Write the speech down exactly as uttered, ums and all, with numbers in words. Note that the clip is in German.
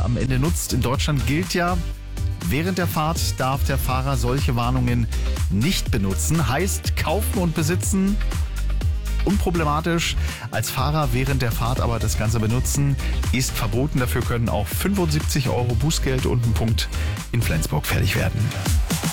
am Ende nutzt. In Deutschland gilt ja, während der Fahrt darf der Fahrer solche Warnungen nicht benutzen. Heißt, kaufen und besitzen unproblematisch. Als Fahrer während der Fahrt aber das Ganze benutzen ist verboten. Dafür können auch fünfundsiebzig Euro Bußgeld und ein Punkt in Flensburg fällig werden.